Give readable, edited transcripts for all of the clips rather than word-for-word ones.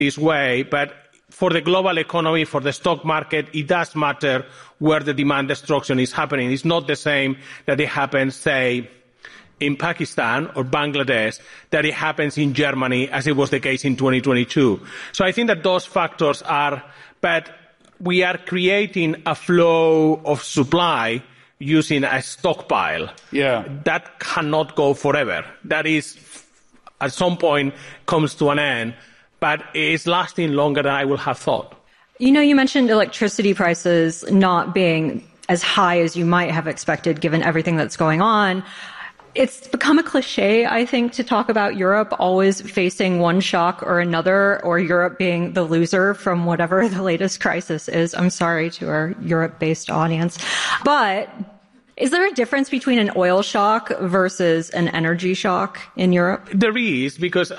this way, but for the global economy, for the stock market, it does matter where the demand destruction is happening. It's not the same that it happens, say, in Pakistan or Bangladesh, that it happens in Germany, as it was the case in 2022. So I think that those factors are, but we are creating a flow of supply using a stockpile. Yeah. That cannot go forever. That is, at some point, comes to an end, but it's lasting longer than I would have thought. You know, you mentioned electricity prices not being as high as you might have expected given everything that's going on. It's become a cliche, I think, to talk about Europe always facing one shock or another, or Europe being the loser from whatever the latest crisis is. I'm sorry to our Europe-based audience. But is there a difference between an oil shock versus an energy shock in Europe? There is, because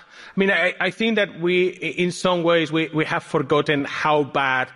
I think that we, in some ways, we have forgotten how bad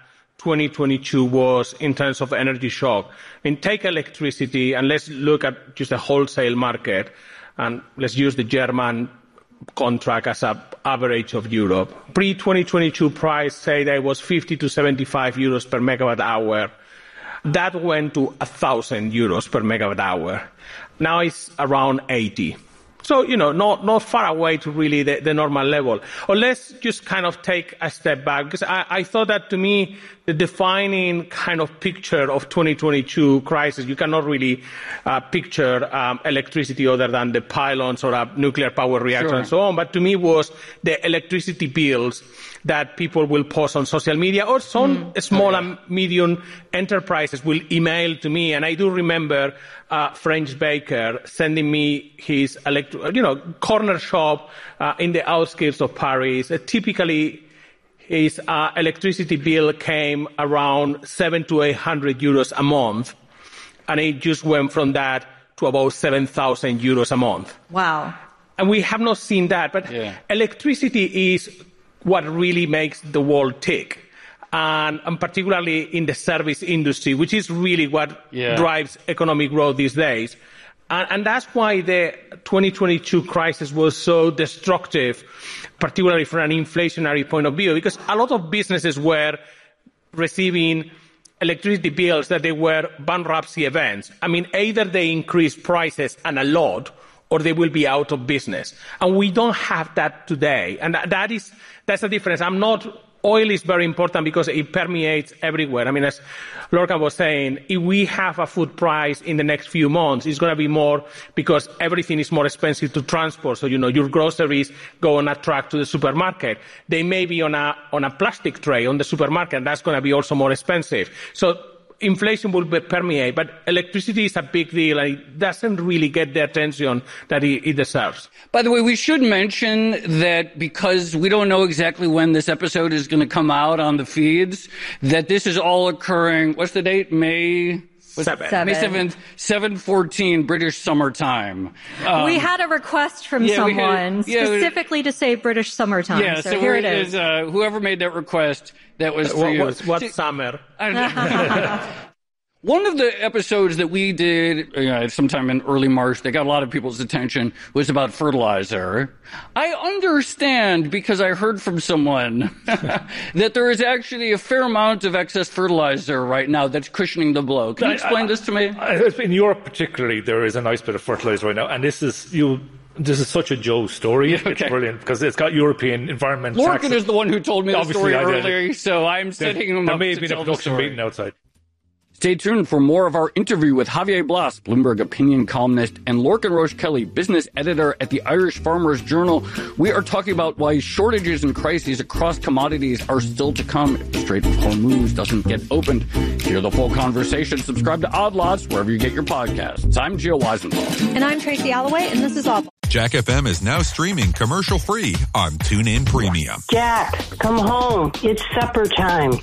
2022 was in terms of energy shock. I mean, take electricity and let's look at just the wholesale market, and let's use the German contract as an average of Europe. Pre-2022 price, say that it was 50 to 75 euros per megawatt hour. That went to 1,000 euros per megawatt hour. Now it's around 80. So, not far away to really the normal level. Or let's just kind of take a step back, because I thought that, to me, the defining kind of picture of 2022 crisis, you cannot really picture electricity other than the pylons or a nuclear power reactor. Sure. And so on. But to me was the electricity bills that people will post on social media, or some small and medium enterprises will email to me. And I do remember a French baker sending me his corner shop in the outskirts of Paris. Typically, his electricity bill came around 700 to 800 euros a month, and it just went from that to about 7,000 euros a month. Wow. And we have not seen that, but electricity is what really makes the world tick. And particularly in the service industry, which is really what drives economic growth these days. And that's why the 2022 crisis was so destructive, particularly from an inflationary point of view, because a lot of businesses were receiving electricity bills that they were bankruptcy events. I mean, either they increase prices and a lot, or they will be out of business. And we don't have that today. And that's the difference. Oil is very important because it permeates everywhere. I mean, as Lorcan was saying, if we have a food price in the next few months, it's going to be more because everything is more expensive to transport. So, your groceries go on a truck to the supermarket. They may be on a plastic tray on the supermarket, and that's going to be also more expensive. So inflation will permeate, but electricity is a big deal, and it doesn't really get the attention that it deserves. By the way, we should mention that because we don't know exactly when this episode is going to come out on the feeds, that this is all occurring, what's the date? May 7th, 7/14 British summertime. We had a request from someone specifically to say British summertime. Yeah, so here it is. Whoever made that request, that was for you. What summer? One of the episodes that we did sometime in early March that got a lot of people's attention was about fertilizer. I understand, because I heard from someone, that there is actually a fair amount of excess fertilizer right now that's cushioning the blow. Can you explain this to me? In Europe particularly, there is a nice bit of fertilizer right now, and this is such a Joe story. Okay. It's brilliant because it's got European environmental taxes. Lorcan is the one who told me the story earlier, so I'm setting him up to tell the story. There may have been a production meeting outside. Stay tuned for more of our interview with Javier Blas, Bloomberg opinion columnist, and Lorcan Roche Kelly, business editor at the Irish Farmers Journal. We are talking about why shortages and crises across commodities are still to come if the Strait of Hormuz doesn't get opened. Hear the full conversation. Subscribe to Odd Lots wherever you get your podcasts. I'm Gio Weisenthal. And I'm Tracy Alloway, and this is Odd. Jack FM is now streaming commercial-free on TuneIn Premium. Jack, come home. It's supper time.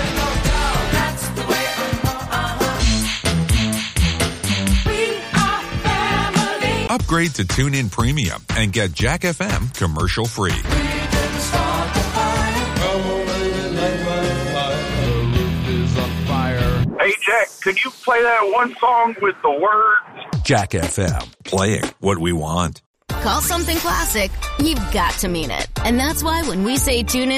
Upgrade to TuneIn Premium and get Jack FM commercial-free. Hey, Jack, could you play that one song with the words? Jack FM, playing what we want. Call something classic, you've got to mean it. And that's why when we say tune in